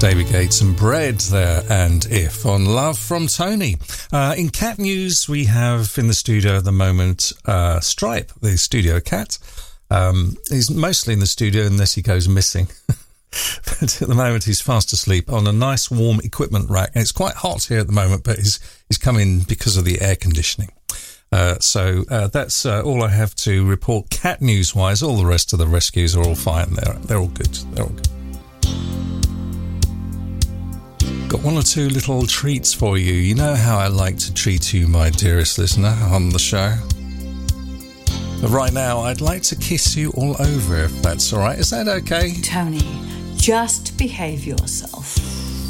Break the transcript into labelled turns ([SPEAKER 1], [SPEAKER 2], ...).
[SPEAKER 1] David Gates and Bread there, and If on Love from Tony. In cat news, we have in the studio at the moment Stripe, the studio cat. He's mostly in the studio unless he goes missing. But at the moment, he's fast asleep on a nice warm equipment rack. And it's quite hot here at the moment, but he's come in because of the air conditioning. So that's all I have to report cat news-wise. All the rest of the rescues are all fine. They're all good. They're all good. Got one or two little treats for you. You know how I like to treat you, my dearest listener, on the show. But right now, I'd like to kiss you all over, if that's all right. Is that okay?
[SPEAKER 2] Tony, just behave yourself.